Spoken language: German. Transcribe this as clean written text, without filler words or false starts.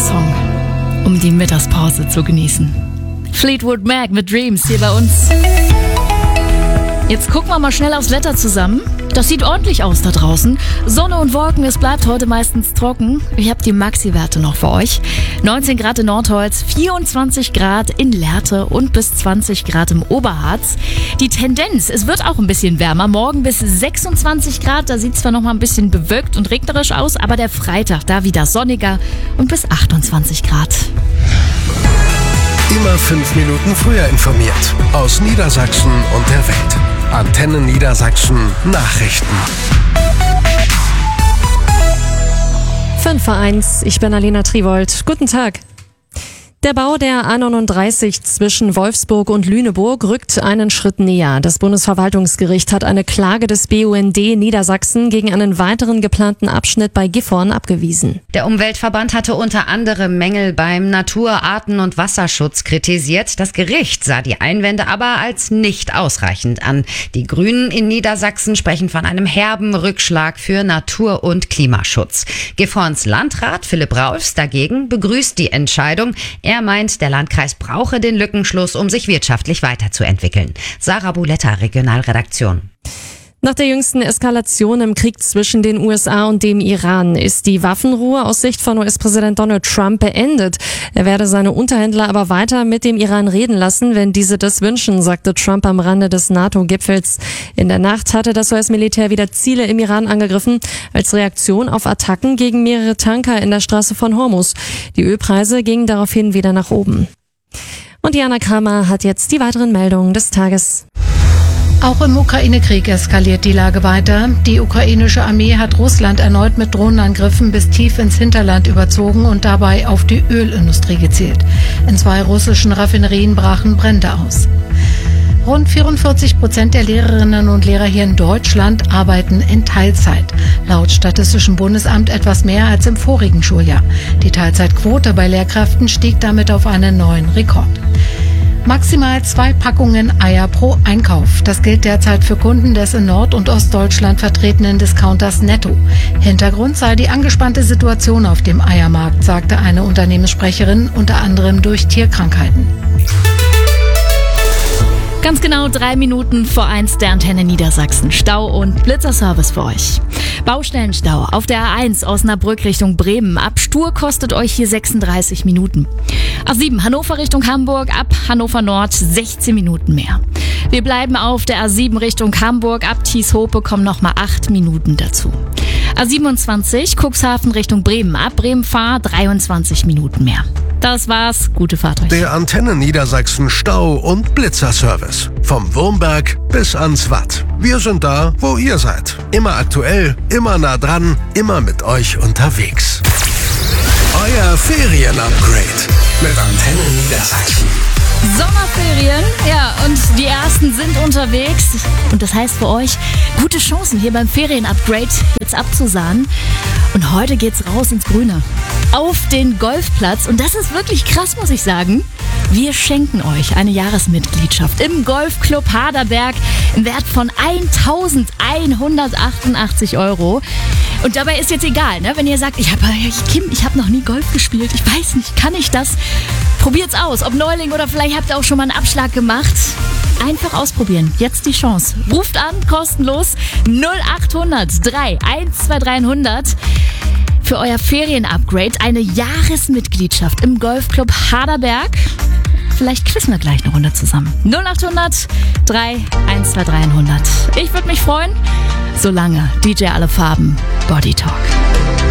Song, um die Mittagspause zu genießen. Fleetwood Mac mit Dreams hier bei uns. Jetzt gucken wir mal schnell aufs Wetter zusammen. Das sieht ordentlich aus da draußen. Sonne und Wolken, es bleibt heute meistens trocken. Ich habe die Maxi-Werte noch für euch. 19 Grad in Nordholz, 24 Grad in Lehrte und bis 20 Grad im Oberharz. Die Tendenz, es wird auch ein bisschen wärmer. Morgen bis 26 Grad, da sieht es zwar noch mal ein bisschen bewölkt und regnerisch aus, aber der Freitag da wieder sonniger und bis 28 Grad. Immer 5 Minuten früher informiert. Aus Niedersachsen und der Welt. Antenne Niedersachsen Nachrichten. 5:01, ich bin Alena Triwold. Guten Tag. Der Bau der A39 zwischen Wolfsburg und Lüneburg rückt einen Schritt näher. Das Bundesverwaltungsgericht hat eine Klage des BUND Niedersachsen gegen einen weiteren geplanten Abschnitt bei Gifhorn abgewiesen. Der Umweltverband hatte unter anderem Mängel beim Natur-, Arten- und Wasserschutz kritisiert. Das Gericht sah die Einwände aber als nicht ausreichend an. Die Grünen in Niedersachsen sprechen von einem herben Rückschlag für Natur- und Klimaschutz. Gifhorns Landrat Philipp Raufs dagegen begrüßt die Entscheidung. Er meint, der Landkreis brauche den Lückenschluss, um sich wirtschaftlich weiterzuentwickeln. Sarah Buletta, Regionalredaktion. Nach der jüngsten Eskalation im Krieg zwischen den USA und dem Iran ist die Waffenruhe aus Sicht von US-Präsident Donald Trump beendet. Er werde seine Unterhändler aber weiter mit dem Iran reden lassen, wenn diese das wünschen, sagte Trump am Rande des NATO-Gipfels. In der Nacht hatte das US-Militär wieder Ziele im Iran angegriffen, als Reaktion auf Attacken gegen mehrere Tanker in der Straße von Hormuz. Die Ölpreise gingen daraufhin wieder nach oben. Und Jana Kramer hat jetzt die weiteren Meldungen des Tages. Auch im Ukraine-Krieg eskaliert die Lage weiter. Die ukrainische Armee hat Russland erneut mit Drohnenangriffen bis tief ins Hinterland überzogen und dabei auf die Ölindustrie gezielt. In 2 russischen Raffinerien brachen Brände aus. Rund 44% der Lehrerinnen und Lehrer hier in Deutschland arbeiten in Teilzeit. Laut Statistischem Bundesamt etwas mehr als im vorigen Schuljahr. Die Teilzeitquote bei Lehrkräften stieg damit auf einen neuen Rekord. Maximal 2 Packungen Eier pro Einkauf. Das gilt derzeit für Kunden des in Nord- und Ostdeutschland vertretenen Discounters Netto. Hintergrund sei die angespannte Situation auf dem Eiermarkt, sagte eine Unternehmenssprecherin, unter anderem durch Tierkrankheiten. Ganz genau 3 Minuten vor 1 der Antenne Niedersachsen. Stau und Blitzerservice für euch. Baustellenstau auf der A1 Osnabrück Richtung Bremen. Ab Stur kostet euch hier 36 Minuten. A7 Hannover Richtung Hamburg, ab Hannover Nord 16 Minuten mehr. Wir bleiben auf der A7 Richtung Hamburg, ab Thieshope kommen nochmal 8 Minuten dazu. A27 Cuxhaven Richtung Bremen, ab Bremen-Fahr 23 Minuten mehr. Das war's, gute Fahrt euch. Der Antenne Niedersachsen Stau- und Blitzerservice. Vom Wurmberg bis ans Watt. Wir sind da, wo ihr seid. Immer aktuell, immer nah dran, immer mit euch unterwegs. Euer Ferien-Upgrade mit Antenne Niedersachsen. Sommerferien, ja, und die ersten sind unterwegs. Und das heißt für euch, gute Chancen hier beim Ferien-Upgrade jetzt abzusahnen. Und heute geht's raus ins Grüne. Auf den Golfplatz. Und das ist wirklich krass, muss ich sagen. Wir schenken euch eine Jahresmitgliedschaft im Golfclub Haderberg im Wert von 1.188 €. Und dabei ist jetzt egal, ne? Wenn ihr sagt, Kim, ich habe noch nie Golf gespielt, ich weiß nicht, kann ich das? Probiert's aus, ob Neuling oder vielleicht habt ihr auch schon mal einen Abschlag gemacht. Einfach ausprobieren, jetzt die Chance. Ruft an, kostenlos, 0800 3 12300 für euer Ferien-Upgrade, eine Jahresmitgliedschaft im Golfclub Haderberg. Vielleicht quizzen wir gleich eine Runde zusammen. 0800 3 12300. Ich würde mich freuen. Solange DJ Alle Farben, Body Talk.